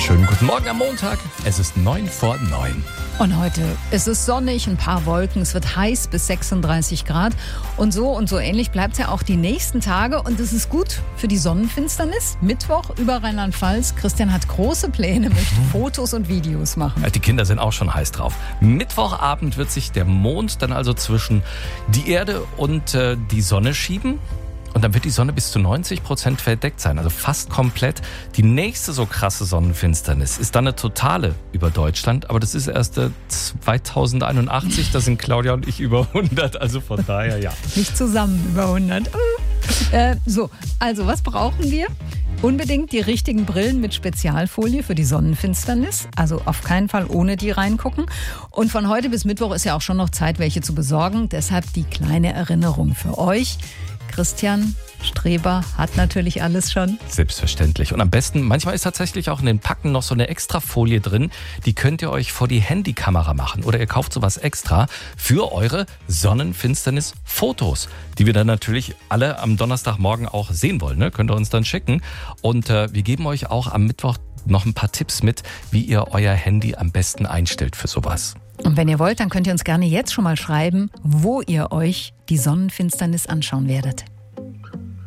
Schönen guten Morgen am Montag. Es ist 9:09. Und heute ist es sonnig, ein paar Wolken, es wird heiß bis 36 Grad. Und so ähnlich bleibt es ja auch die nächsten Tage. Und es ist gut für die Sonnenfinsternis. Mittwoch über Rheinland-Pfalz. Christian hat große Pläne, möchte Fotos und Videos machen. Die Kinder sind auch schon heiß drauf. Mittwochabend wird sich der Mond dann also zwischen die Erde und die Sonne schieben. Und dann wird die Sonne bis zu 90% verdeckt sein, also fast komplett. Die nächste so krasse Sonnenfinsternis ist dann eine totale über Deutschland, aber das ist erst 2081, da sind Claudia und ich über 100, also von daher ja. Nicht zusammen über 100. Also was brauchen wir? Unbedingt die richtigen Brillen mit Spezialfolie für die Sonnenfinsternis. Also auf keinen Fall ohne die reingucken. Und von heute bis Mittwoch ist ja auch schon noch Zeit, welche zu besorgen. Deshalb die kleine Erinnerung für euch. Christian Streber hat natürlich alles schon. Selbstverständlich. Und am besten, manchmal ist tatsächlich auch in den Packen noch so eine extra Folie drin. Die könnt ihr euch vor die Handykamera machen. Oder ihr kauft sowas extra für eure Sonnenfinsternis-Fotos, die wir dann natürlich alle am Donnerstagmorgen auch sehen wollen. Ne? Könnt ihr uns dann schicken. Und wir geben euch auch am Mittwoch noch ein paar Tipps mit, wie ihr euer Handy am besten einstellt für sowas. Und wenn ihr wollt, dann könnt ihr uns gerne jetzt schon mal schreiben, wo ihr euch die Sonnenfinsternis anschauen werdet.